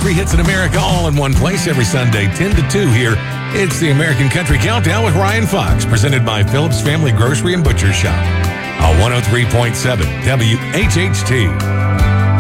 country hits in America all in one place every Sunday, 10 to 2 here. It's the American Country Countdown with Ryan Fox, presented by Phillips Family Grocery and Butcher Shop. On 103.7 WHHT.